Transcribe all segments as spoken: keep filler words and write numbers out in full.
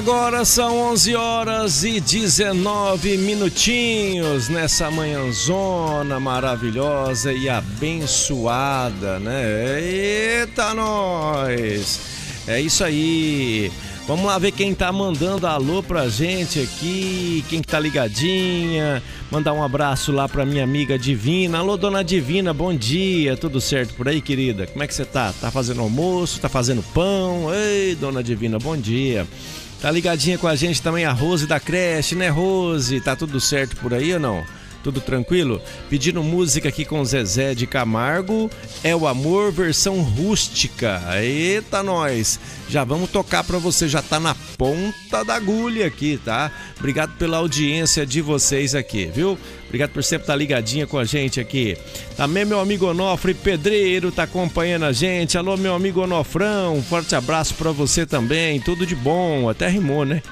Agora são onze horas e dezenove minutinhos nessa manhãzona maravilhosa e abençoada, né? Eita, nós! É isso aí! Vamos lá ver quem tá mandando alô pra gente aqui, quem que tá ligadinha. Mandar um abraço lá pra minha amiga Divina. Alô, dona Divina, bom dia. Tudo certo por aí, querida? Como é que você tá? Tá fazendo almoço? Tá fazendo pão? Ei, dona Divina, bom dia. Tá ligadinha com a gente também a Rose da creche, né, Rose? Tá tudo certo por aí ou não? Tudo tranquilo? Pedindo música aqui com Zezé de Camargo, É o Amor versão rústica. Eita, nós! Já vamos tocar pra você, já tá na ponta da agulha aqui, tá? Obrigado pela audiência de vocês aqui, viu? Obrigado por sempre estar ligadinha com a gente aqui. Também meu amigo Onofre Pedreiro tá acompanhando a gente. Alô, meu amigo Onofrão, um forte abraço pra você também. Tudo de bom, até rimou, né?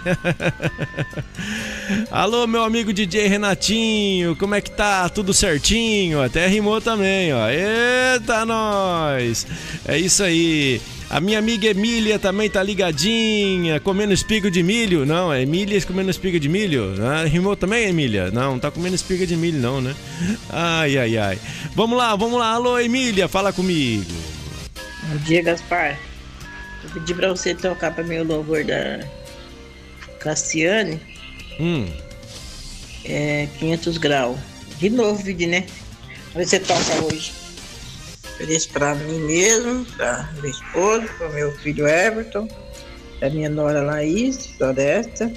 Alô, meu amigo D J Renatinho, como é que tá? Tudo certinho? Até rimou também, ó. Eita, nós! É isso aí. A minha amiga Emília também tá ligadinha, comendo espiga de milho. Não, é Emília comendo espiga de milho. Ah, rimou também, Emília? Não, não tá comendo espiga de milho não, né? Ai, ai, ai. Vamos lá, vamos lá. Alô, Emília, fala comigo. Bom dia, Gaspar. Eu pedi pra você tocar pra mim o louvor da Cassiane. Hum. É quinhentos graus. De novo, vídeo, né? Vamos ver se você toca hoje. Feliz pra mim mesmo, pra meu esposo, pro meu filho Everton, pra minha nora Laís, Floresta,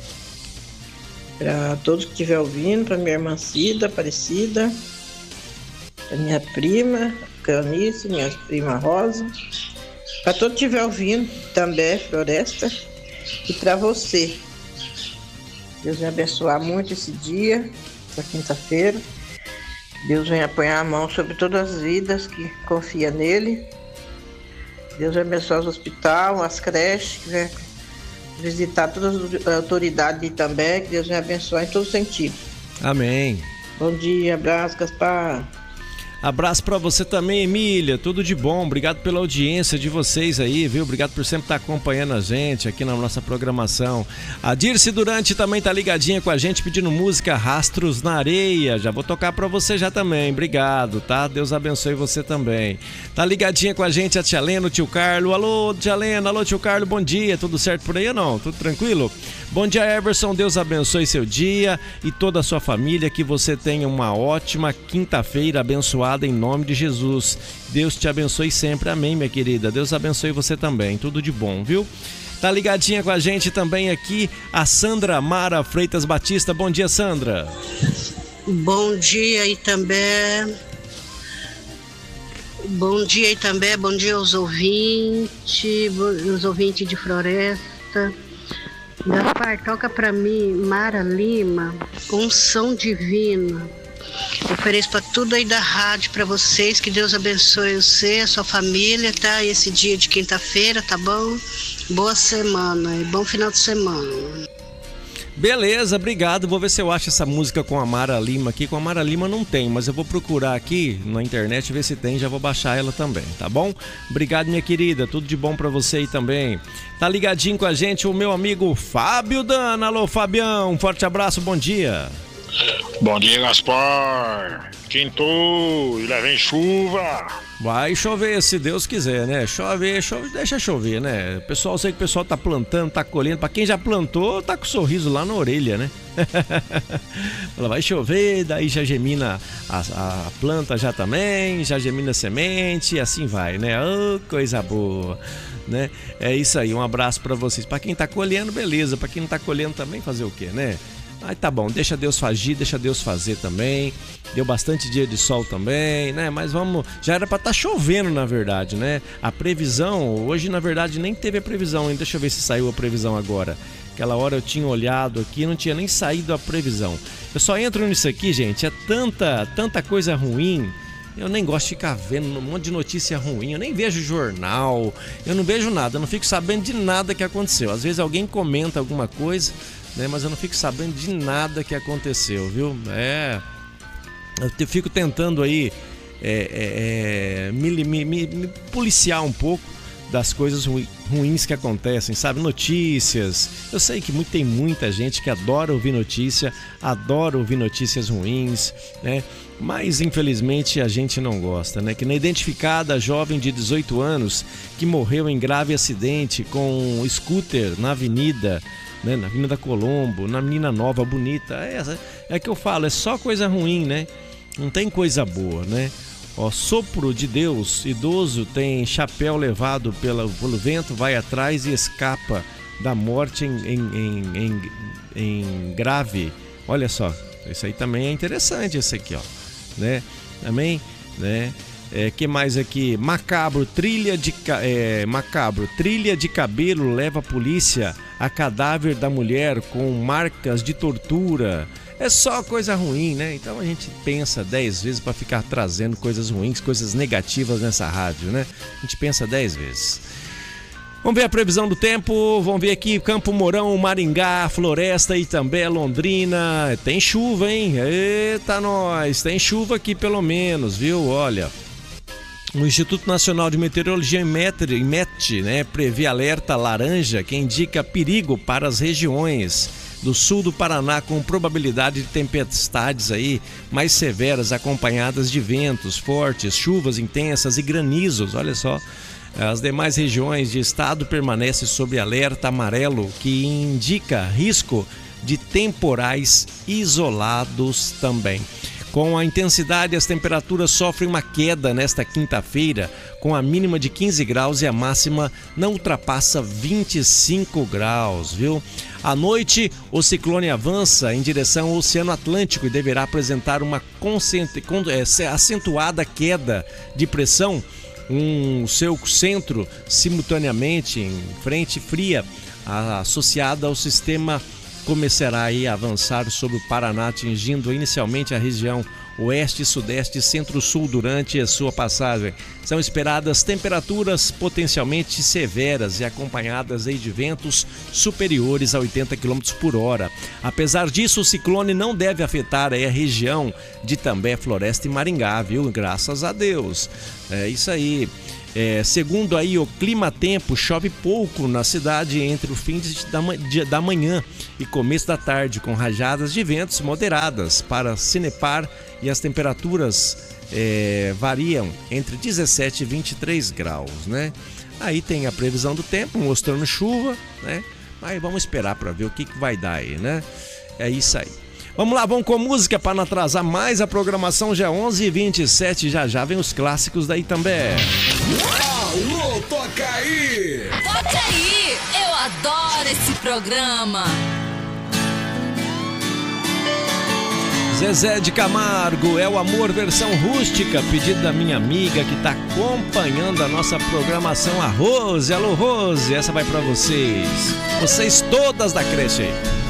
pra todos que estiver ouvindo, pra minha irmã Cida, Aparecida, pra minha prima, Canice, minha prima Rosa, pra todos que estiver ouvindo também, Floresta, e pra você. Deus vai abençoar muito esse dia, essa quinta-feira. Deus vem apanhar a mão sobre todas as vidas que confia nele. Deus vai abençoar os hospitais, as creches, que vai visitar todas as autoridades também, que Deus vai abençoar em todo sentido. Amém. Bom dia, abraço, Gaspar. Abraço pra você também, Emília, tudo de bom, obrigado pela audiência de vocês aí, viu? Obrigado por sempre estar acompanhando a gente aqui na nossa programação. A Dirce Durante também tá ligadinha com a gente, pedindo música Rastros na Areia, já vou tocar pra você já também, obrigado, tá? Deus abençoe você também. Tá ligadinha com a gente a tia Lena, o tio Carlos, alô tia Lena, alô tio Carlos, bom dia, tudo certo por aí ou não? Tudo tranquilo? Bom dia, Everson, Deus abençoe seu dia e toda a sua família, que você tenha uma ótima quinta-feira abençoada em nome de Jesus. Deus te abençoe sempre, amém, minha querida. Deus abençoe você também, tudo de bom, viu? Tá ligadinha com a gente também aqui a Sandra Mara Freitas Batista. Bom dia, Sandra. Bom dia aí também. Bom dia aí também, bom dia aos ouvintes, os ouvintes de Floresta. Gaspar, toca pra mim Mara Lima, Unção Divina. Ofereço para tudo aí da rádio para vocês, que Deus abençoe você, a sua família, tá? E esse dia de quinta-feira, tá bom? Boa semana e bom final de semana. Beleza, obrigado. Vou ver se eu acho essa música com a Mara Lima aqui. Com a Mara Lima não tem, mas eu vou procurar aqui na internet, ver se tem, já vou baixar ela também, tá bom? Obrigado, minha querida. Tudo de bom pra você aí também. Tá ligadinho com a gente o meu amigo Fábio Dana. Alô, Fabião. Um forte abraço, bom dia. Bom dia, Gaspar. Quintou e lá vem chuva. Vai chover, se Deus quiser, né? Chove, chove, deixa chover, né? O pessoal, sei que o pessoal tá plantando, tá colhendo. Pra quem já plantou, tá com um sorriso lá na orelha, né? Ela vai chover, daí já gemina a, a planta já também, já gemina a semente, e assim vai, né? Oh, coisa boa, né? É isso aí, um abraço pra vocês. Pra quem tá colhendo, beleza. Pra quem não tá colhendo também, fazer o quê, né? Aí tá bom, deixa Deus agir, deixa Deus fazer também. Deu bastante dia de sol também, né? Mas vamos, já era pra estar chovendo, na verdade, né? A previsão, hoje na verdade nem teve a previsão ainda. Deixa eu ver se saiu a previsão agora. Aquela hora eu tinha olhado aqui, não tinha nem saído a previsão. Eu só entro nisso aqui, gente, é tanta, tanta coisa ruim. Eu nem gosto de ficar vendo um monte de notícia ruim, eu nem vejo jornal, eu não vejo nada, eu não fico sabendo de nada que aconteceu. Às vezes alguém comenta alguma coisa, né, mas eu não fico sabendo de nada que aconteceu, viu? É, eu fico tentando aí é, é, me, me, me policiar um pouco das coisas ru, ruins que acontecem, sabe? Notícias. Eu sei que muito, tem muita gente que adora ouvir notícia, adora ouvir notícias ruins, né? Mas infelizmente a gente não gosta, né? Que na identificada a jovem de dezoito anos que morreu em grave acidente com um scooter na avenida, né? Na Avenida Colombo, na Menina Nova Bonita. É, é que eu falo, é só coisa ruim, né? Não tem coisa boa, né? Ó, sopro de Deus, idoso tem chapéu levado pela, pelo vento, vai atrás e escapa da morte em, em, em, em, em grave. Olha só, isso aí também é interessante, esse aqui, ó, né? Também, né? É, que mais aqui? Macabro, trilha de é, macabro, trilha de cabelo leva a polícia a cadáver da mulher com marcas de tortura. É só coisa ruim, né? Então a gente pensa dez vezes para ficar trazendo coisas ruins, coisas negativas nessa rádio, né? A gente pensa dez vezes. Vamos ver a previsão do tempo, vamos ver aqui Campo Mourão, Maringá, Floresta, Itambé, Londrina. Tem chuva, hein? Eita nós, tem chuva aqui pelo menos, viu? Olha, o Instituto Nacional de Meteorologia IMET, né, prevê alerta laranja que indica perigo para as regiões do sul do Paraná com probabilidade de tempestades aí mais severas acompanhadas de ventos fortes, chuvas intensas e granizos. Olha só. As demais regiões de estado permanecem sob alerta amarelo, que indica risco de temporais isolados também. Com a intensidade, as temperaturas sofrem uma queda nesta quinta-feira, com a mínima de quinze graus e a máxima não ultrapassa vinte e cinco graus, viu? À noite, o ciclone avança em direção ao Oceano Atlântico e deverá apresentar uma acentuada queda de pressão, um seu centro simultaneamente em frente fria associada ao sistema começará aí a avançar sobre o Paraná, atingindo inicialmente a região oeste, sudeste e centro-sul durante a sua passagem. São esperadas temperaturas potencialmente severas e acompanhadas aí de ventos superiores a oitenta quilômetros por hora. Apesar disso, o ciclone não deve afetar aí a região de Itambé, Floresta e Maringá, viu? Graças a Deus. É isso aí. É, segundo aí o Clima Tempo, chove pouco na cidade entre o fim de, da, de, da manhã e começo da tarde, com rajadas de ventos moderadas para Sinepar, e as temperaturas é, variam entre dezessete e vinte e três graus, né? Aí tem a previsão do tempo mostrando chuva, né? Aí vamos esperar para ver o que, que vai dar aí, né? É isso aí. Vamos lá, vamos com música para não atrasar mais a programação. Já é onze e vinte e sete, já já vem os clássicos daí também. Alô, toca aí! Toca aí! Eu adoro esse programa! Zezé de Camargo, É o Amor versão rústica, pedido da minha amiga que está acompanhando a nossa programação, a Rose. Alô, Rose, essa vai para vocês. Vocês todas da creche aí.